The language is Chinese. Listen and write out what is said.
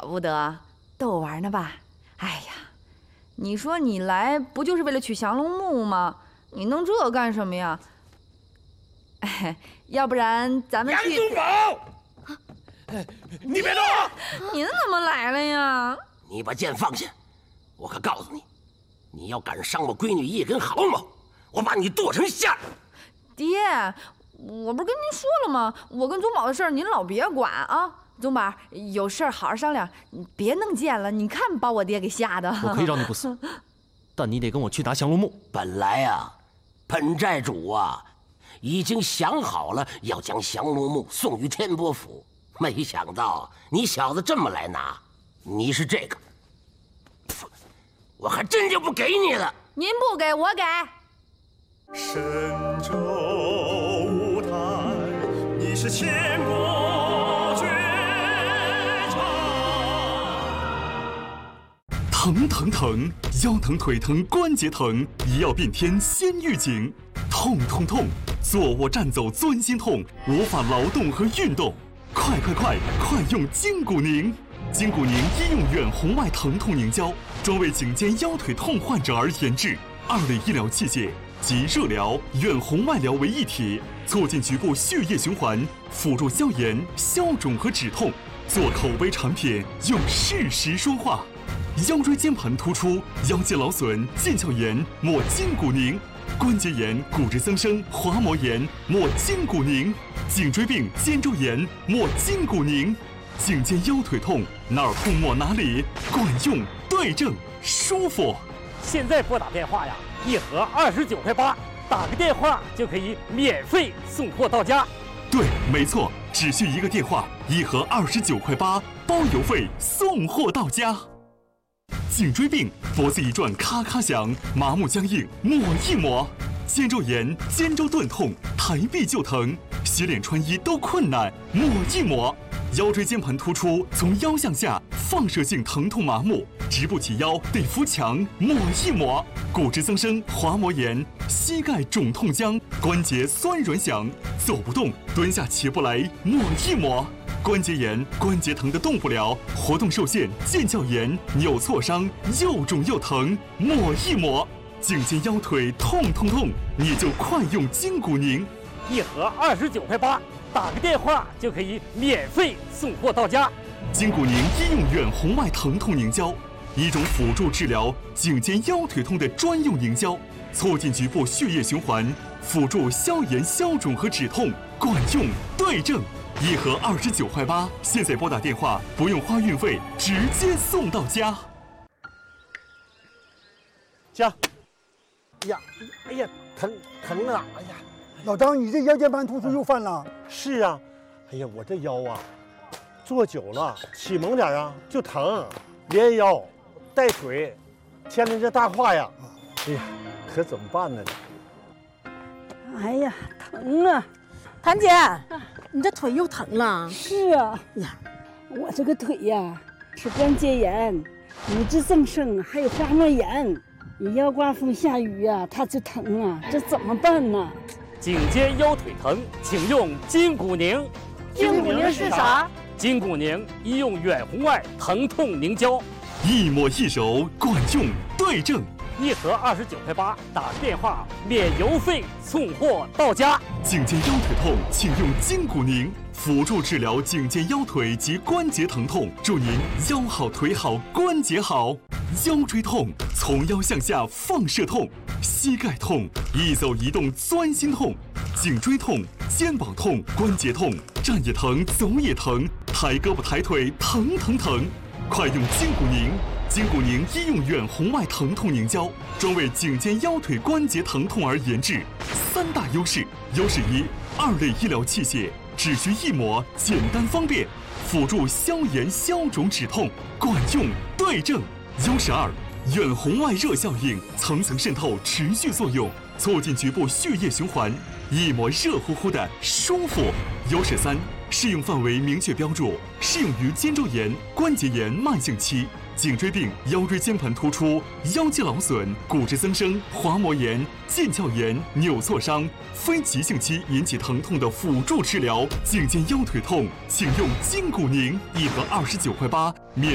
不得，逗玩呢吧？哎呀，你说你来不就是为了取降龙木吗？你弄这干什么呀？哎，要不然咱们去。 杨宗保，你别动！ 您怎么来了呀？ 你把剑放下！我可告诉你，你要敢伤我闺女一根毫毛，我把你剁成馅儿！ 爹，我不是跟您说了吗？我跟宗保的事儿您老别管啊。宗保，有事儿好好商量，你别弄剑了。你看把我爹给吓的。 我可以让你不死，但你得跟我去拿降龙木。 本来啊，本寨主啊，已经想好了要将降龙木送于天波府，没想到你小子这么来拿，你是这个，我还真就不给你了。 您不给我给。 神州舞台，你是千古绝唱。 疼疼疼，腰疼腿疼关节疼，医药遍天先预警。痛痛痛，坐卧站走钻心痛，无法劳动和运动。快用筋骨宁！筋骨宁医用远红外疼痛凝胶，专为颈肩腰腿痛患者而研制，2类医疗器械集热疗、远红外疗为一体，促进局部血液循环，辅助消炎、消肿和止痛。做口碑产品，用事实说话。腰椎间盘突出、腰肌劳损、腱鞘炎，抹筋骨宁；关节炎、骨质增生、滑膜炎，抹筋骨宁；颈椎病、肩周炎，抹筋骨宁；颈肩腰腿痛，哪儿痛抹哪里，管用、对症、舒服。 现在拨打电话呀，一盒29块8，打个电话就可以免费送货到家。 对，没错，只需一个电话，一盒29块8，包邮费，送货到家。颈椎病，脖子一转咔咔响，麻木僵硬，抹一抹；肩周炎、肩周钝痛，抬臂就疼，洗脸穿衣都困难，抹一抹；腰椎间盘突出，从腰向下，放射性疼痛麻木，直不起腰得扶墙，抹一抹；骨质增生、滑膜炎，膝盖肿痛僵，关节酸软响，走不动，蹲下起不来，抹一抹。关节炎、关节疼的动不了，活动受限、腱鞘炎、扭挫伤，又肿又疼，抹一抹。颈肩腰腿痛痛痛，你就快用筋骨宁。 一盒29块8，打个电话就可以免费送货到家。 筋骨宁医用远红外疼痛凝胶，一种辅助治疗颈肩腰腿痛的专用凝胶，促进局部血液循环，辅助消炎消肿和止痛，管用对症。一盒29块8，现在拨打电话不用花运费，直接送到家。 家，哎呀，疼啊！哎呀， 老张，你这腰间盘突出又犯了？ 是啊，哎呀，我这腰啊，坐久了起猛点啊就疼，连腰带腿，牵连这大胯呀，哎呀，可怎么办呢？ 哎呀，疼啊！ 谭姐，你这腿又疼了？ 是啊， 呀， 我这个腿呀是关节炎、骨质增生，还有滑膜炎。你要刮风下雨呀，它就疼啊，这怎么办呢？ 颈肩腰腿疼，请用筋骨宁。 筋骨宁是啥？ 筋骨宁医用远红外疼痛凝胶， 一抹一揉，管用对症。 一盒29块8，打个电话免邮费送货到家。 颈肩腰腿痛，请用筋骨宁，辅助治疗颈肩腰腿及关节疼痛，祝您腰好腿好关节好。腰椎痛，从腰向下放射痛；膝盖痛，一走一动钻心痛；颈椎痛、肩膀痛、关节痛，站也疼，走也疼，抬胳膊抬腿疼疼疼。快用筋骨宁！筋骨宁医用远红外疼痛凝胶，专为颈肩腰腿关节疼痛而研制。3大优势：优势1，2类医疗器械，只需一抹，简单方便，辅助消炎消肿止痛，管用对症。优势2，远红外热效应，层层渗透，持续作用，促进局部血液循环，一抹热乎乎的舒服。优势3，适用范围明确标注，适用于肩周炎、关节炎慢性期、颈椎病、腰椎间盘突出、腰肌劳损、骨质增生、滑膜炎、腱鞘炎、扭挫伤，非急性期引起疼痛的辅助治疗。颈肩腰腿痛，请用筋骨宁，一盒29块8，免